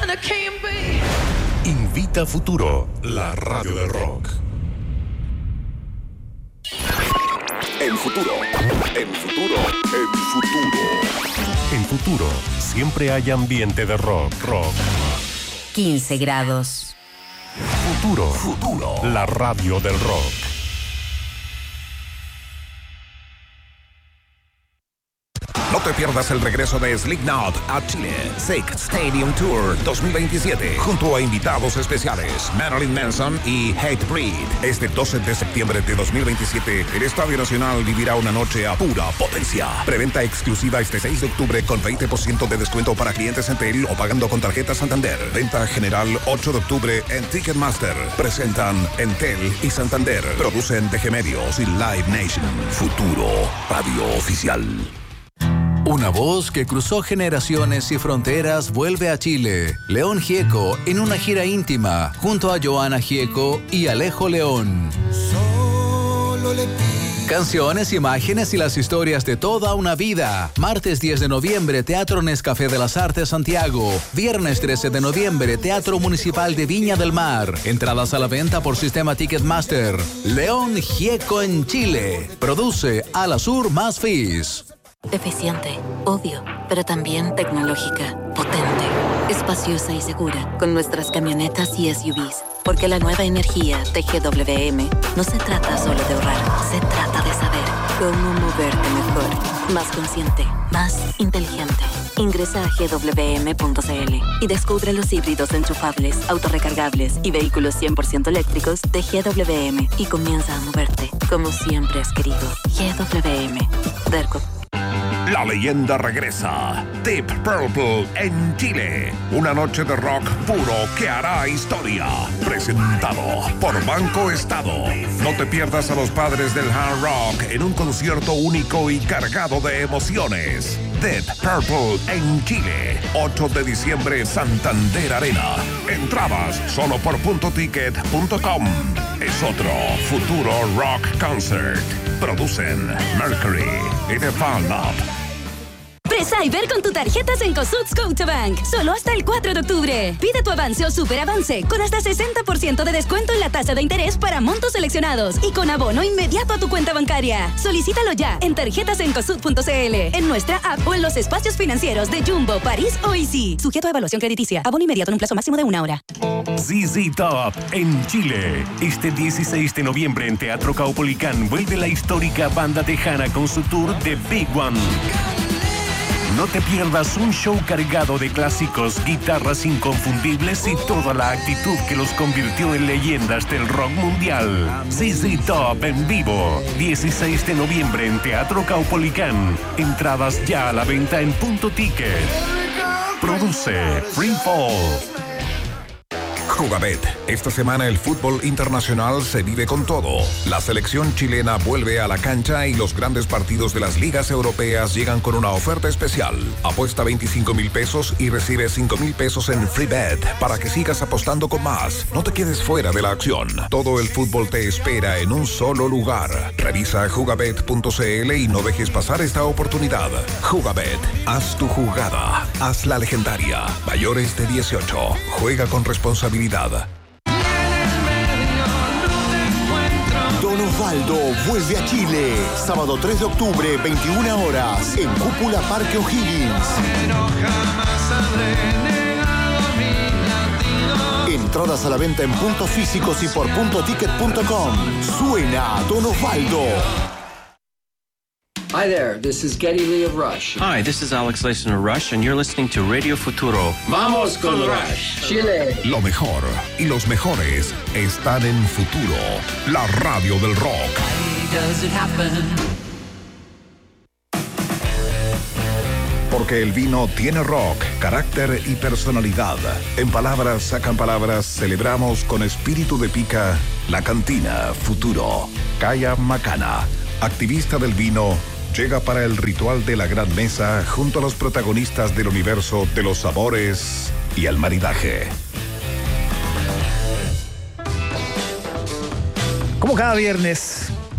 Invita Futuro, la radio del rock. En Futuro. En Futuro siempre hay ambiente de rock. 15 grados. Futuro, la radio del rock. No te pierdas el regreso de Slipknot a Chile. Sick Stadium Tour 2027. Junto a invitados especiales Marilyn Manson y Hatebreed. Este 12 de septiembre de 2027, el Estadio Nacional vivirá una noche a pura potencia. Preventa exclusiva este 6 de octubre con 20% de descuento para clientes Entel o pagando con tarjeta Santander. Venta general 8 de octubre en Ticketmaster. Presentan Entel y Santander. Producen DG Medios y Live Nation. Futuro, radio oficial. Una voz que cruzó generaciones y fronteras vuelve a Chile. León Gieco en una gira íntima junto a Joana Gieco y Alejo León. Canciones, imágenes y las historias de toda una vida. Martes 10 de noviembre, Teatro Nescafé de las Artes Santiago. Viernes 13 de noviembre, Teatro Municipal de Viña del Mar. Entradas a la venta por sistema Ticketmaster. León Gieco en Chile. Produce Alasur más Fizz. Eficiente, obvio, pero también tecnológica, potente, espaciosa y segura, con nuestras camionetas y SUVs. Porque la nueva energía de GWM no se trata solo de ahorrar, se trata de saber cómo moverte mejor, más consciente, más inteligente. Ingresa a gwm.cl y descubre los híbridos enchufables, autorrecargables y vehículos 100% eléctricos de GWM y comienza a moverte como siempre has querido. GWM. Derco. La leyenda regresa. Deep Purple en Chile. Una noche de rock puro que hará historia. Presentado por Banco Estado. No te pierdas a los padres del hard rock en un concierto único y cargado de emociones. Deep Purple en Chile. 8 de diciembre, Santander Arena. Entradas solo por puntoticket.com. Es otro Futuro Rock Concert. Producen Mercury y The Fan Up. Pre-Cyber con tu tarjeta Cencosud Scotiabank. Solo hasta el 4 de octubre. Pide tu avance o superavance con hasta 60% de descuento en la tasa de interés para montos seleccionados y con abono inmediato a tu cuenta bancaria. Solicítalo ya en tarjetasencosud.cl, en nuestra app o en los espacios financieros de Jumbo, París o Easy. Sujeto a evaluación crediticia. Abono inmediato en un plazo máximo de 1 hora. ZZ Top en Chile. Este 16 de noviembre en Teatro Caupolicán vuelve la histórica banda tejana con su tour The Big One. No te pierdas un show cargado de clásicos, guitarras inconfundibles y toda la actitud que los convirtió en leyendas del rock mundial. ZZ Top en vivo, 16 de noviembre en Teatro Caupolicán. Entradas ya a la venta en Punto Ticket. Produce Free Fall. Jugabet. Esta semana el fútbol internacional se vive con todo. La selección chilena vuelve a la cancha y los grandes partidos de las ligas europeas llegan con una oferta especial. Apuesta 25,000 pesos y recibe 5,000 pesos en Free Bet para que sigas apostando con más. No te quedes fuera de la acción. Todo el fútbol te espera en un solo lugar. Revisa jugabet.cl y no dejes pasar esta oportunidad. Jugabet. Haz tu jugada. Haz la legendaria. Mayores de 18. Juega con responsabilidad. Don Osvaldo vuelve a Chile. Sábado 3 de octubre, 21 horas, en Cúpula Parque O'Higgins. Entradas a la venta en puntos físicos y por puntoticket.com. Suena Don Osvaldo. Hi there, this is Geddy Lee of Rush. Hi, this is Alex Leyson of Rush, and you're listening to Radio Futuro. ¡Vamos con Rush! Chile. Lo mejor y los mejores están en Futuro, la radio del rock. Porque el vino tiene rock, carácter y personalidad. En Palabras Sacan Palabras celebramos con espíritu de pica la cantina Futuro. Kaya Macana, activista del vino, llega para el ritual de la gran mesa junto a los protagonistas del universo de los sabores y el maridaje. Como cada viernes,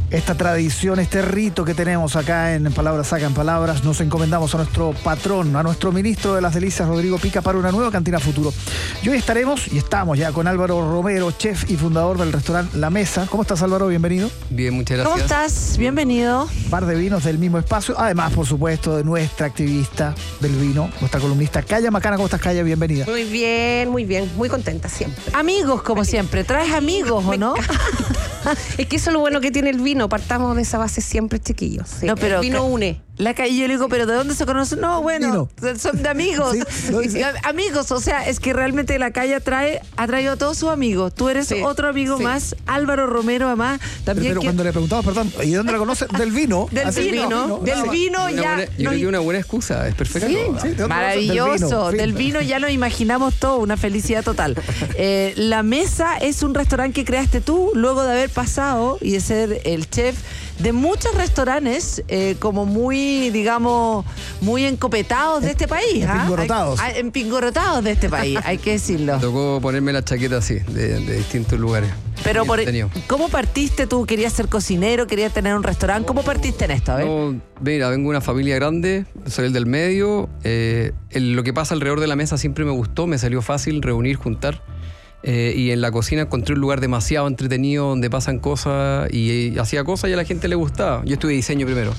esta tradición, este rito que tenemos acá en Palabras Sacan Palabras. Nos encomendamos a nuestro patrón, a nuestro ministro de las delicias, Rodrigo Pica, para una nueva Cantina Futuro. Y hoy estamos ya con Álvaro Romero, chef y fundador del restaurante La Mesa. ¿Cómo estás, Álvaro? Bienvenido. Bien, muchas gracias. ¿Cómo estás? Bienvenido. Par de vinos del mismo espacio. Además, por supuesto, de nuestra activista del vino, nuestra columnista Calla Macana. ¿Cómo estás, Calla? Bienvenida. Muy bien, muy contenta siempre. Amigos, como siempre. ¿Traes amigos o no? Es que eso es lo bueno que tiene el vino. Partamos de esa base siempre, chiquillos. Sí. No, pero el vino une. La calle, yo le digo, ¿pero de dónde se conocen? No, bueno, son de amigos. Sí, amigos, o sea, es que realmente la calle ha traído a todos sus amigos. Tú eres otro amigo más, Álvaro Romero, además. También pero cuando le preguntamos, perdón, ¿y dónde la conoces? Del vino. Del vino ya. Yo creo que una buena excusa, es perfecto. Sí, maravilloso. Del vino ya nos imaginamos todo, una felicidad total. La Mesa es un restaurante que creaste tú, luego de haber pasado y de ser el chef de muchos restaurantes como muy, digamos, muy encopetados de este país. Empingorotados de este país, hay que decirlo. Me tocó ponerme la chaqueta así, de distintos lugares. Pero ¿cómo partiste tú? ¿Querías ser cocinero? ¿Querías tener un restaurante? ¿Cómo partiste en esto? A ver. No, mira, vengo de una familia grande, soy el del medio. Lo que pasa alrededor de la mesa siempre me gustó, me salió fácil reunir, juntar. Y en la cocina encontré un lugar demasiado entretenido donde pasan cosas y hacía cosas y a la gente le gustaba. Yo estudié diseño primero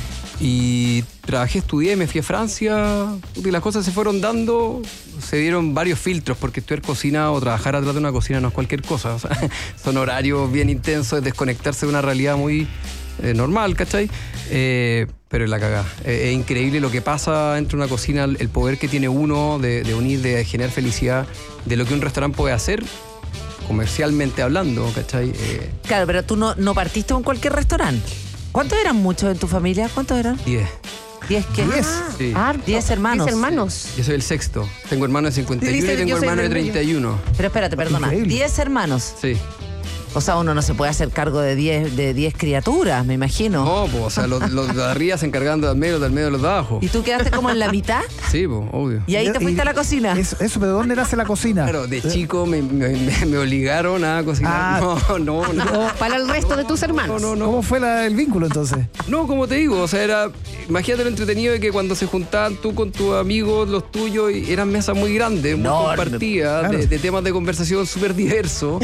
y estudié, me fui a Francia y las cosas se fueron dando, se dieron varios filtros porque estudiar cocina o trabajar atrás de una cocina no es cualquier cosa, o sea, son horarios bien intensos, es desconectarse de una realidad muy normal, ¿cachai? Pero es la cagada. Es increíble lo que pasa dentro de una cocina, el poder que tiene uno de unir, de generar felicidad, de lo que un restaurante puede hacer, comercialmente hablando, ¿cachai? Claro, pero tú no partiste con cualquier restaurante. ¿Cuántos eran muchos en tu familia? ¿Cuántos eran? 10. ¿10 qué? 10. Sí. 10 hermanos. 10 hermanos. Yo soy el sexto. Tengo hermanos de 51 y tengo hermanos de 31. Pero espérate, perdona. Increíble. 10 hermanos. Sí. O sea, uno no se puede hacer cargo de 10 criaturas, me imagino. No, pues, o sea, los de arriba se encargan del medio de los de abajo. ¿Y tú quedaste como en la mitad? Sí, pues, obvio. ¿Y ahí te fuiste a la cocina? Eso, pero ¿dónde nace la cocina? Claro, de chico me obligaron a cocinar. No. Para el resto de tus hermanos. No. ¿Cómo fue el vínculo entonces? No, como te digo, o sea, imagínate lo entretenido de que cuando se juntaban tú con tus amigos, los tuyos, y eran mesas muy grandes, muy compartidas, claro. de temas de conversación súper diversos.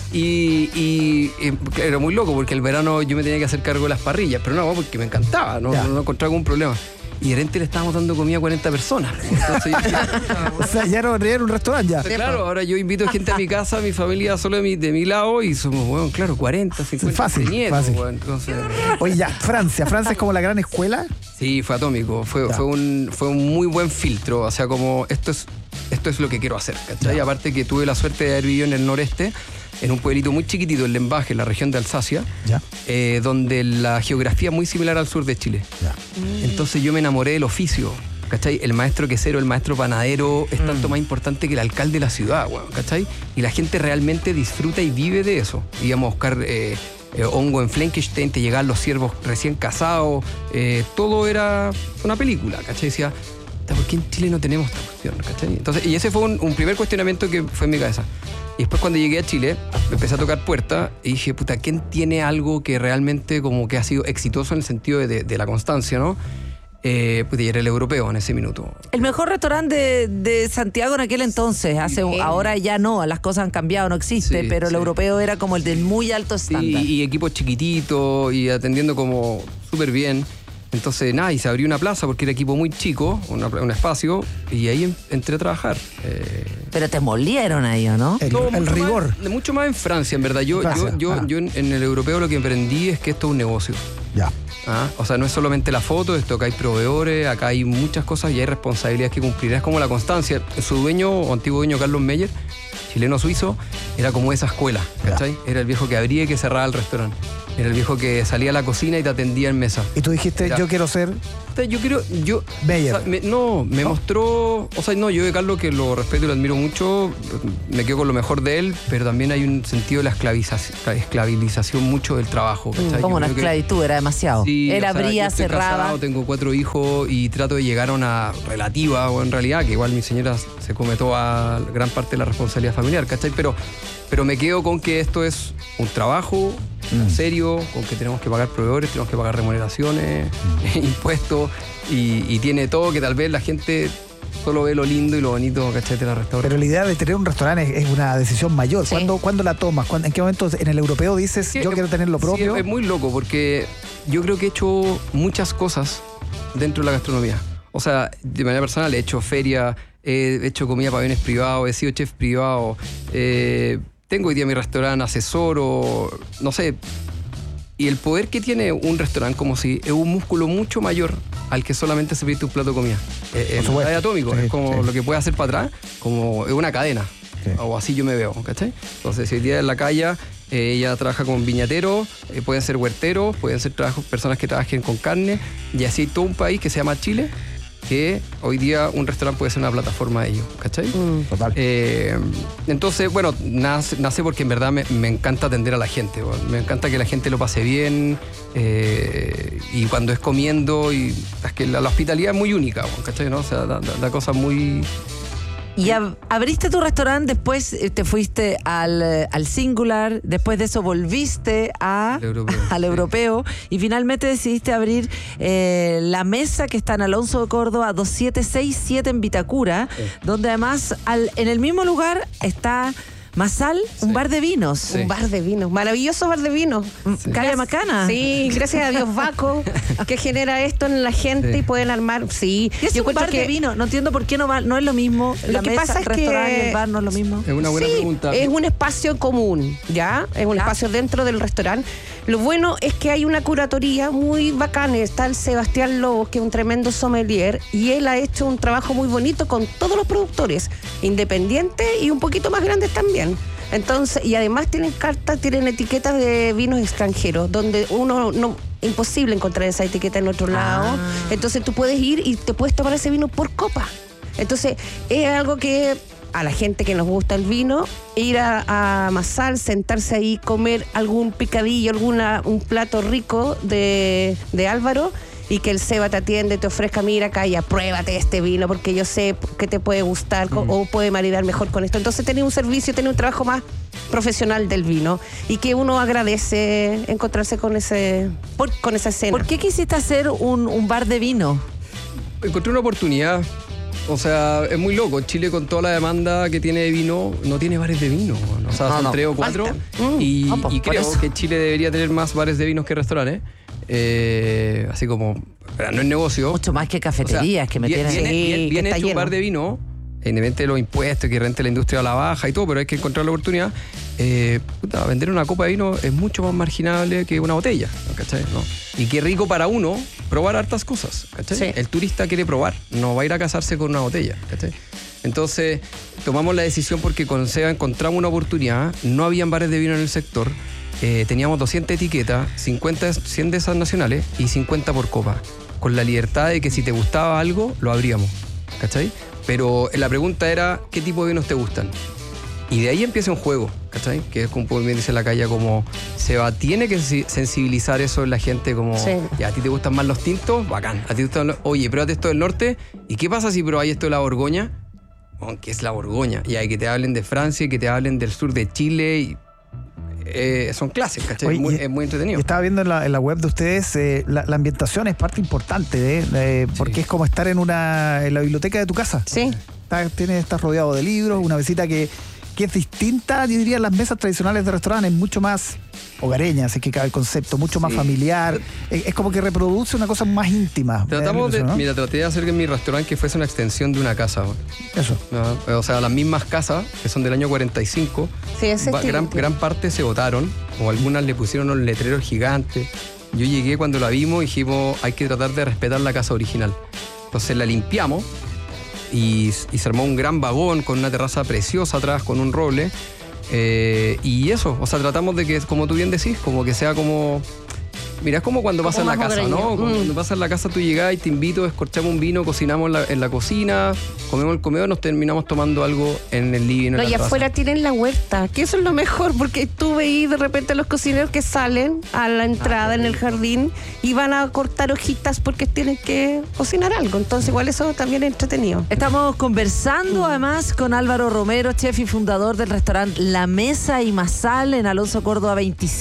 y era muy loco porque el verano yo me tenía que hacer cargo de las parrillas, pero no, porque me encantaba, no encontraba algún problema. Y de repente le estábamos dando comida a 40 personas. Entonces, o sea, ya era un restaurante ya. Claro, ahora yo invito gente a mi casa, a mi familia solo de mi lado, y somos, bueno, claro, 40, 50 fácil, nietos. Fácil. Bueno, entonces... Oye, ya, Francia es como la gran escuela. Sí, fue atómico, fue un muy buen filtro, o sea, como esto es lo que quiero hacer, ¿cachai? Aparte que tuve la suerte de haber vivido en el noreste, en un pueblito muy chiquitito, en Lembaje, en la región de Alsacia, donde la geografía es muy similar al sur de Chile. Entonces yo me enamoré del oficio, ¿cachai? El maestro quesero, el maestro panadero es tanto más importante que el alcalde de la ciudad, ¿cachai? Y la gente realmente disfruta y vive de eso. Íbamos a buscar hongo en Flankenstein, te llegaban los ciervos recién casados, todo era una película, ¿cachai? Decía, ¿por qué en Chile no tenemos esta cuestión? ¿Cachai? Entonces, y ese fue un primer cuestionamiento que fue en mi cabeza. Y después cuando llegué a Chile, empecé a tocar puertas y dije, puta, ¿quién tiene algo que realmente como que ha sido exitoso en el sentido de la constancia, ¿no? Pues era el europeo en ese minuto. El mejor restaurante de Santiago en aquel entonces, ahora ya no, las cosas han cambiado, no existe, pero el europeo era como el de muy alto estándar. Y equipos chiquititos y atendiendo como súper bien. Entonces, y se abrió una plaza porque era equipo muy chico, un espacio, y ahí entré a trabajar. Pero te molieron ahí, ¿o no? El rigor. Mucho más en Francia, en verdad. Yo en el europeo lo que aprendí es que esto es un negocio. Ya. O sea, no es solamente la foto, esto acá hay proveedores, acá hay muchas cosas y hay responsabilidades que cumplir. Es como la constancia. Su dueño, o antiguo dueño, Carlos Meyer, chileno-suizo, era como esa escuela, ¿cachai? Era el viejo que abría y que cerraba el restaurante. Era el viejo que salía a la cocina y te atendía en mesa. Y tú dijiste, yo quiero ser... Meyer. Me mostró... O sea, yo de Carlos, que lo respeto y lo admiro mucho, me quedo con lo mejor de él, pero también hay un sentido de la esclavilización mucho del trabajo. Como una esclavitud, era demasiado. Sí, él abría, yo estoy cerraba. Casado, tengo 4 hijos y trato de llegar a una relativa, o en realidad, que igual mi señora se come toda gran parte de la responsabilidad familiar, ¿cachai? Pero me quedo con que esto es un trabajo serio, con que tenemos que pagar proveedores, tenemos que pagar remuneraciones, impuestos, y tiene todo que tal vez la gente solo ve lo lindo y lo bonito, ¿cachai? De la restauración. Pero la idea de tener un restaurante es una decisión mayor. Sí. ¿Cuándo la tomas? ¿En qué momento en el europeo dices, yo quiero tener lo propio? Sí, es muy loco porque yo creo que he hecho muchas cosas dentro de la gastronomía. O sea, de manera personal he hecho feria, he hecho comida para aviones privados, he sido chef privado, tengo hoy día mi restaurante, asesoro, no sé. Y el poder que tiene un restaurante como si es un músculo mucho mayor al que solamente se pide un plato de comida. Es atómico, sí, es como lo que puede hacer para atrás, como es una cadena. Sí. O así yo me veo, ¿cachai? Entonces, si hoy día en la calle ella trabaja con viñateros, pueden ser huerteros, pueden ser personas que trabajen con carne, y así hay todo un país que se llama Chile, que hoy día un restaurante puede ser una plataforma de ellos, ¿cachai? Total. Entonces, bueno, nace porque en verdad me encanta atender a la gente, bueno. Me encanta que la gente lo pase bien, y cuando es comiendo, y es que la hospitalidad es muy única, bueno, ¿cachai? ¿No? O sea, da cosas muy... Y abriste tu restaurante, después te fuiste al Singular, después de eso volviste al Europeo, y finalmente decidiste abrir la mesa que está en Alonso de Córdoba 2767 en Vitacura, donde además en el mismo lugar está Masal, un bar de vinos. Sí. Un bar de vinos, maravilloso bar de vinos. Calle Macana. Sí, gracias a Dios Baco, que genera esto en la gente y pueden armar. Sí. ¿Qué es un bar de vino? No entiendo por qué no es lo mismo. Lo que pasa es que el bar no es lo mismo. Es una buena pregunta. Es un espacio común, ¿ya? Es un espacio dentro del restaurante. Lo bueno es que hay una curatoría muy bacana. Está el Sebastián Lobos, que es un tremendo sommelier, y él ha hecho un trabajo muy bonito con todos los productores, independientes y un poquito más grandes también. Entonces, y además tienen cartas, tienen etiquetas de vinos extranjeros, donde imposible encontrar esa etiqueta en otro lado. Entonces tú puedes ir y te puedes tomar ese vino por copa. Entonces es algo que a la gente que nos gusta el vino, ir a Masal, sentarse ahí, comer algún picadillo, un plato rico de Álvaro, y que el Seba te atiende, te ofrezca, mira acá, ya pruébate este vino porque yo sé que te puede gustar o puede maridar mejor con esto. Entonces tenés un servicio, tenés un trabajo más profesional del vino, y que uno agradece encontrarse con esa escena. ¿Por qué quisiste hacer un bar de vino? Encontré una oportunidad. O sea, es muy loco. Chile, con toda la demanda que tiene de vino, no tiene bares de vino. O sea, son 3 o 4. Y creo que Chile debería tener más bares de vinos que restaurantes. Así como, no es negocio. Mucho más que cafeterías, o sea, que me tienen bien hecho un bar de vino, independientemente de los impuestos, que rente la industria a la baja y todo, pero hay que encontrar la oportunidad. Vender una copa de vino es mucho más marginable que una botella, ¿cachai? ¿No? Y qué rico para uno probar hartas cosas, ¿cachai? Sí. El turista quiere probar, no va a ir a casarse con una botella, ¿cachai? Entonces tomamos la decisión porque con Seba encontramos una oportunidad. No habían bares de vino en el sector. Teníamos 200 etiquetas, 100 de esas nacionales y 50 por copa, con la libertad de que si te gustaba algo, lo abríamos, ¿cachai? Pero la pregunta era, ¿qué tipo de vinos te gustan? Y de ahí empieza un juego, ¿cachai? Que es como bien dice la calle, como tiene que sensibilizar eso en la gente, como, ya, ¿a ti te gustan más los tintos? Bacán. ¿A ti te gustan oye, pruébate esto del norte? ¿Y qué pasa si probáis esto de la Borgoña? Bueno, ¿qué es la Borgoña? Y hay que te hablen de Francia y que te hablen del sur de Chile y... son clases, ¿cachai? Es muy entretenido. Estaba viendo en la web de ustedes, la ambientación es parte importante, porque es como estar en la biblioteca de tu casa. Sí. Estás rodeado de libros, una visita que es distinta, yo diría, a las mesas tradicionales de restaurantes, mucho más hogareña, así que cabe el concepto, mucho más familiar. Es como que reproduce una cosa más íntima. Mira, traté de hacer que mi restaurante que fuese una extensión de una casa. Eso. O sea, las mismas casas, que son del año 45, gran parte se botaron, o algunas le pusieron unos letreros gigantes. Yo llegué cuando la vimos y dijimos, hay que tratar de respetar la casa original. Entonces la limpiamos y se armó un gran vagón con una terraza preciosa atrás, con un roble. Y eso, o sea, tratamos de que, como tú bien decís, como que sea como Mira, es como cuando vas en la casa, ¿no? Cuando vas en la casa, tú llegás y te invito, escorchamos un vino, cocinamos en la cocina, comemos el comedor, nos terminamos tomando algo en el living. No, y afuera tienen la huerta, que eso es lo mejor, porque tú veis de repente los cocineros que salen a la entrada en el jardín y van a cortar hojitas porque tienen que cocinar algo. Entonces, igual eso también es entretenido. Estamos conversando además con Álvaro Romero, chef y fundador del restaurante La Mesa y Mazal en Alonso Córdoba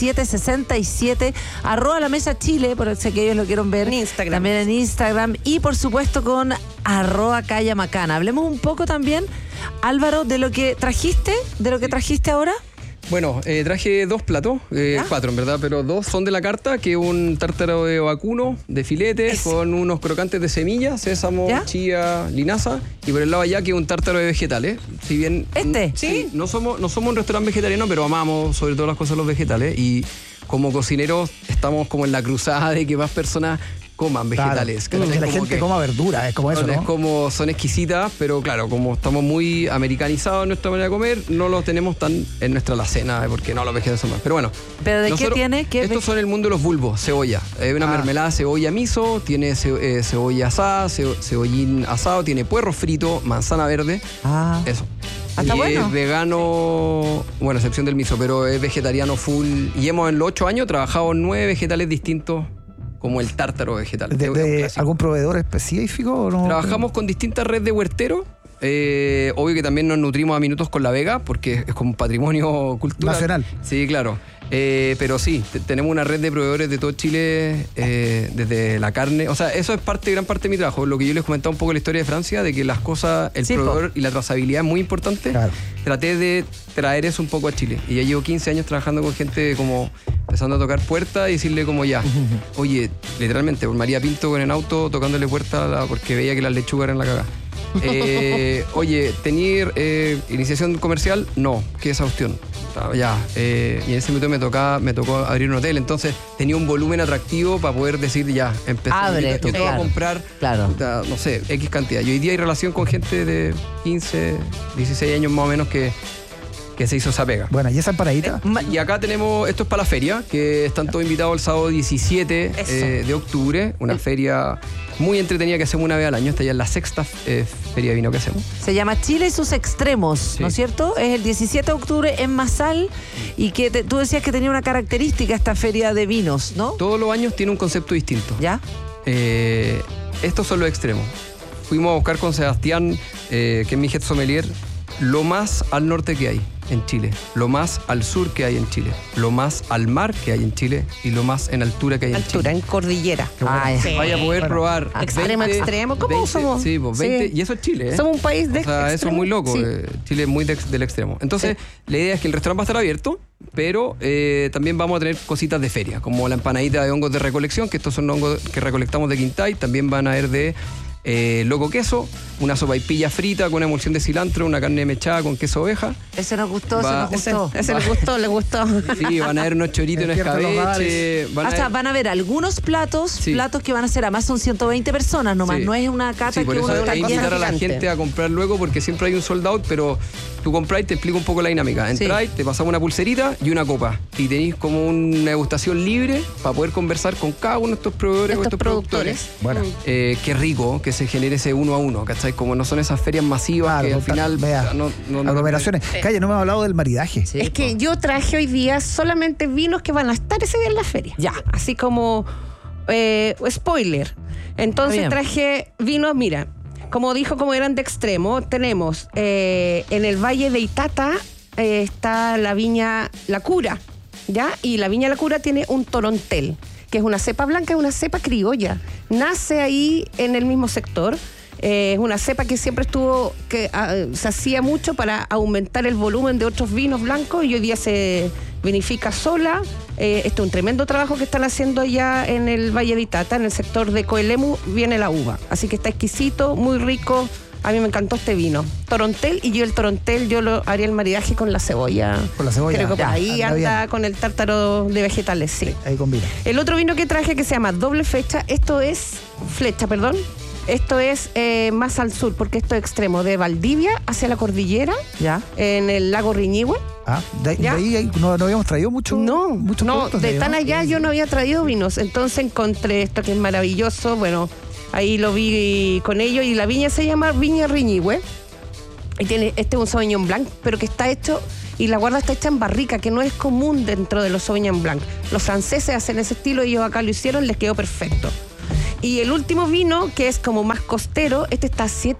2767, @La Mesa Chile, por si aquellos lo quieren ver. En Instagram. También en Instagram. Y por supuesto con @Calla-Macana. Hablemos un poco también, Álvaro, de lo que trajiste, ahora. Bueno, traje 2 platos, 4 en verdad, pero 2 son de la carta, que es un tártaro de vacuno, de filete, con unos crocantes de semillas, sésamo, chía, linaza, y por el lado allá que es un tártaro de vegetales. Si bien sí, no somos un restaurante vegetariano, pero amamos sobre todas las cosas los vegetales, y como cocineros estamos como en la cruzada de que más personas coman vegetales. Claro, que la gente coma verdura, es como eso, ¿no? Son exquisitas, pero claro, como estamos muy americanizados en nuestra manera de comer, no los tenemos tan en nuestra alacena, porque no, los vegetales son más. Pero bueno. ¿Pero de qué tiene? Estos son el mundo de los bulbos, cebolla. Una mermelada, cebolla miso, tiene cebolla asada, cebollín asado, tiene puerro frito, manzana verde. Eso. Está bueno. Es vegano, bueno, excepción del miso, pero es vegetariano full. Y hemos en los 8 años trabajado 9 vegetales distintos, como el tártaro vegetal. ¿De algún proveedor específico o no? Trabajamos con distintas redes de huerteros. Obvio que también nos nutrimos a minutos con la vega, porque es como patrimonio cultural. Nacional. Sí, claro. Pero sí, tenemos una red de proveedores de todo Chile, desde la carne. O sea, eso es gran parte de mi trabajo. Lo que yo les comentaba un poco la historia de Francia, de que las cosas, el proveedor y la trazabilidad es muy importante. Claro. Traté de traer eso un poco a Chile. Y ya llevo 15 años trabajando con gente como empezando a tocar puertas y decirle como ya, oye, literalmente, por María Pinto con el auto tocándole puerta porque veía que las lechugas eran la cagada. Oye, ¿tener iniciación comercial? No, ¿qué es esa opción? Ya, y en ese momento me tocó abrir un hotel, entonces tenía un volumen atractivo para poder decir ya, empezar. Yo te voy a comprar, no sé, X cantidad. Y hoy día hay relación con gente de 15, 16 años más o menos que se hizo esa pega. Bueno, ¿y esa empanadita? Y acá tenemos, esto es para la feria, que están todos invitados el sábado 17 de octubre, una feria muy entretenida que hacemos una vez al año. Esta ya es la 6ª feria de vino que hacemos. Se llama Chile y sus extremos, ¿no es cierto? Es el 17 de octubre en Mazal, y que tú decías que tenía una característica esta feria de vinos, ¿no? Todos los años tiene un concepto distinto. ¿Ya? Estos son los extremos. Fuimos a buscar con Sebastián, que es mi head sommelier, lo más al norte que hay en Chile, lo más al sur que hay en Chile, lo más al mar que hay en Chile y lo más en altura que hay en Chile. En cordillera. Vaya a poder probar. Extremo. ¿Cómo somos? Sí, 20, y eso es Chile. Somos un país de extremo. Eso es muy loco. Chile es muy del extremo. Entonces, la idea es que el restaurante va a estar abierto, pero también vamos a tener cositas de feria, como la empanadita de hongos de recolección, que estos son hongos que recolectamos de Quintay. También van a haber de loco queso, una sopaipilla frita con una emulsión de cilantro, una carne mechada con queso oveja. Ese nos gustó, Ese le gustó. Sí, van a haber unos choritos en escabeche. Van a haber algunos platos que van a ser, además son 120 personas nomás, no es una cata que por uno eso está hay que invitar a la gente a comprar luego, porque siempre hay un sold out, pero tú compras y te explico un poco la dinámica. Entráis, te pasamos una pulserita y una copa, y tenéis como una degustación libre para poder conversar con cada uno de estos proveedores o estos productores. Bueno. Qué rico que se genere ese 1 a 1, ¿cachai? Como no son esas ferias masivas que al final aglomeraciones. Calle, no me has hablado del maridaje. Es que yo traje hoy día solamente vinos que van a estar ese día en la feria. Ya. Así como spoiler. Entonces traje vinos, mira, como dijo, como eran de extremo, tenemos en el Valle de Itata está la viña La Cura, ¿ya? Y la viña La Cura tiene un torontel, que es una cepa blanca, es una cepa criolla. Nace ahí en el mismo sector. Es una cepa que siempre se hacía mucho para aumentar el volumen de otros vinos blancos, y hoy día se vinifica sola. Este es un tremendo trabajo que están haciendo allá en el Valle de Itata, en el sector de Coelemu viene la uva. Así que está exquisito, muy rico. A mí me encantó este vino. Torontel, y yo el torontel, yo lo haría el maridaje con la cebolla. Con la cebolla. Creo que por ahí anda con el tártaro de vegetales, sí. Ahí combina. El otro vino que traje que se llama Doble Flecha, esto es más al sur, porque esto es extremo, de Valdivia hacia la cordillera, en el lago Riñihue. De ahí no habíamos traído mucho. No, de tan allá yo no había traído vinos. Entonces encontré esto que es maravilloso. Bueno, ahí lo vi con ellos y la viña se llama Viña Riñihue. Y tiene, este es un Sauvignon Blanc, pero que está hecho, y la guarda está hecha en barrica, que no es común dentro de los Sauvignon Blanc. Los franceses hacen ese estilo, ellos acá lo hicieron, les quedó perfecto. Y el último vino, que es como más costero, este está a 6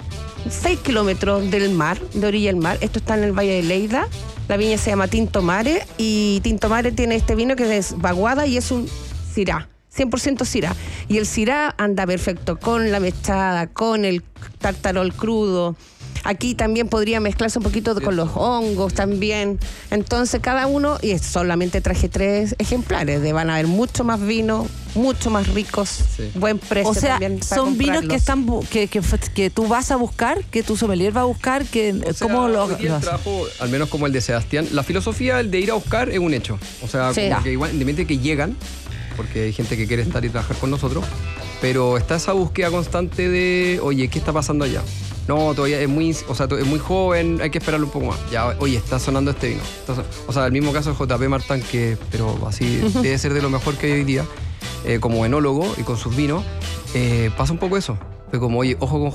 kilómetros del mar, de orilla del mar. Esto está en el Valle de Leida. La viña se llama Tinto Mare, y Tinto Mare tiene este vino que es Baguada y es un Syrah, 100% Syrah. Y el Syrah anda perfecto con la mechada, con el tartarol crudo. Aquí también podría mezclarse un poquito con los hongos también. Entonces cada uno, y solamente traje 3 ejemplares, van a haber mucho más vino, mucho más ricos, buen precio. O sea, también son vinos que están que tú vas a buscar, que tu sommelier va a buscar, que ¿cómo lo trabajo, al menos como el de Sebastián, la filosofía el de ir a buscar es un hecho. O sea, como que igual, independientemente que llegan, porque hay gente que quiere estar y trabajar con nosotros, pero está esa búsqueda constante de, oye, ¿qué está pasando allá? No, todavía es muy joven, hay que esperarlo un poco más. Ya, oye, está sonando este vino. Entonces, o sea, el mismo caso de JP Martán, que, pero así debe ser de lo mejor que hay hoy día, como enólogo y con sus vinos, pasa un poco eso. De como, oye, ojo con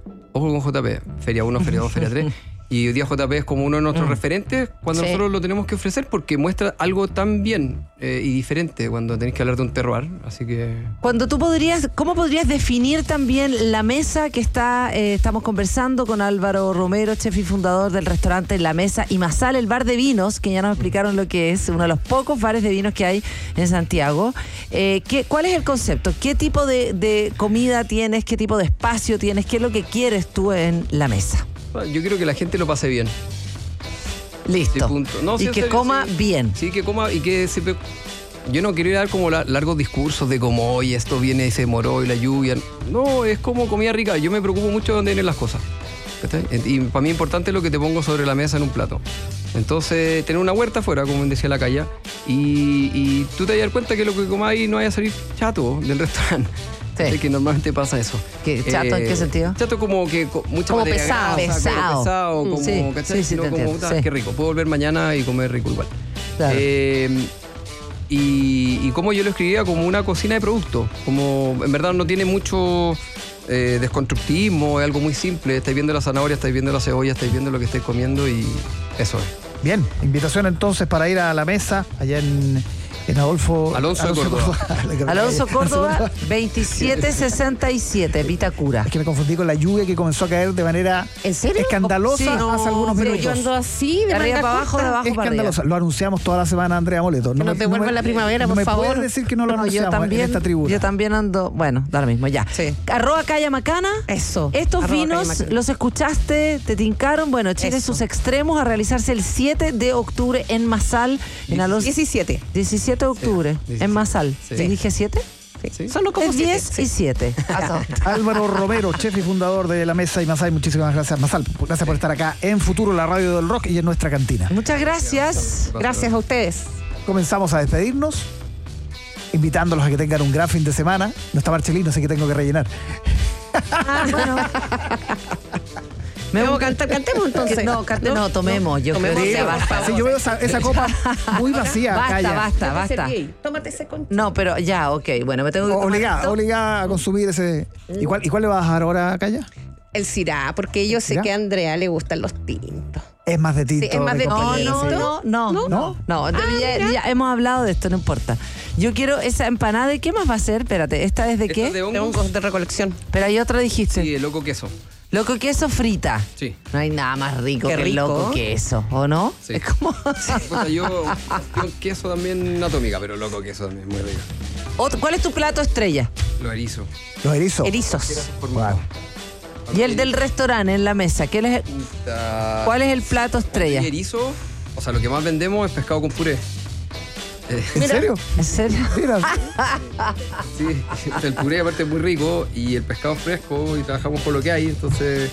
JP, Feria 1, Feria 2, Feria 3. Y hoy día JP es como uno de nuestros referentes cuando nosotros lo tenemos que ofrecer, porque muestra algo tan bien y diferente cuando tenés que hablar de un terroir. Así que... ¿Cómo podrías definir también la mesa que estamos conversando con Álvaro Romero, chef y fundador del restaurante La Mesa y Masal, el bar de vinos, que ya nos explicaron lo que es, uno de los pocos bares de vinos que hay en Santiago? ¿Cuál es el concepto? ¿Qué tipo de comida tienes? ¿Qué tipo de espacio tienes? ¿Qué es lo que quieres tú en La Mesa? Yo quiero que la gente lo pase bien. Listo. No, y que coma bien. Sí, que coma y que sepa. Yo no quiero ir a dar como largos discursos de como, oye, esto viene y se demoró y la lluvia. No, es como comida rica. Yo me preocupo mucho de dónde vienen las cosas. ¿Está? Y para mí es importante lo que te pongo sobre la mesa en un plato. Entonces, tener una huerta afuera, como decía la calle, y tú te vas a dar cuenta que lo que comáis no vaya a salir chato del restaurante. Sí. Que normalmente pasa eso. ¿Chato en qué sentido? Chato como que mucha como materia pesado. Pesado, como, sí, ¿cachai? Sí, como, qué rico. Puedo volver mañana y comer rico igual. Claro. Y como yo lo escribía como una cocina de producto. Como en verdad no tiene mucho desconstructivismo, es algo muy simple. Estáis viendo la zanahoria, estáis viendo la cebolla, estáis viendo lo que estáis comiendo y eso es. Bien, invitación entonces para ir a La Mesa, allá en Alonso Córdoba 2767, Vitacura. Es que me confundí con la lluvia que comenzó a caer de manera escandalosa hace algunos minutos. Yo ando así, de arriba para abajo, de abajo para arriba. Lo anunciamos toda la semana, Andrea Moleto. Que nos devuelva la primavera, por favor. No me puedes decir que no lo anunciamos en esta tribuna. Yo también ando, bueno, da lo mismo, ya. Sí. Arroba Calla Macana. Eso. Estos vinos los escuchaste, te tincaron. Bueno, Chile sus extremos a realizarse el 7 de octubre en Masal, en Alonso. 17 de octubre. Sí. En Masal. Sí. ¿Le dije 7? Sí. Solo como 10 y 7. Álvaro Romero, chef y fundador de La Mesa y Masal, muchísimas gracias. Masal, gracias por estar acá en Futuro, la radio del rock y en nuestra cantina. Muchas gracias. Gracias a ustedes. Comenzamos a despedirnos, invitándolos a que tengan un gran fin de semana. No está Marcelino, así que tengo que rellenar. Bueno. Cantemos entonces. No, tomemos. Yo creo que basta. Sí, yo veo esa copa muy vacía. Basta. Tómate ese concho. No, pero ya, ok. Bueno, me tengo que obligada a consumir ese. ¿Y cuál le vas a dejar ahora, Calla? El Syrah, porque yo sé que a Andrea le gustan los tintos. Es más de tinto. Sí, es más de No, ya hemos hablado de esto, no importa. Yo quiero esa empanada. ¿De qué más va a ser? Espérate, ¿esta es de qué? De hongos de recolección. Pero hay otra, dijiste. Sí, el loco queso. Loco queso frita. Sí. No hay nada más rico que el loco queso, ¿o no? Sí. Es como... yo queso también atómica, pero loco queso también, muy rico. ¿Cuál es tu plato estrella? Los erizos. Los erizos. Wow. Y el del restaurante en La Mesa, ¿cuál es el plato estrella? El erizo, o sea, lo que más vendemos es pescado con puré. ¿En serio? Mira. Sí, el puré aparte es muy rico y el pescado fresco y trabajamos con lo que hay, entonces...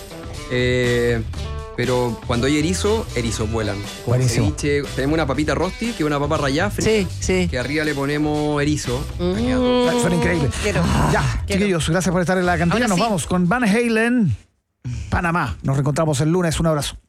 pero cuando hay erizos vuelan. Buenísimo. Ceviche, tenemos una papita rosti, que es una papa rallada frita, sí. que arriba le ponemos erizo. Suena increíble. Chiquillos, gracias por estar en la cantina. Nos vamos con Van Halen, Panamá. Nos reencontramos el lunes. Un abrazo.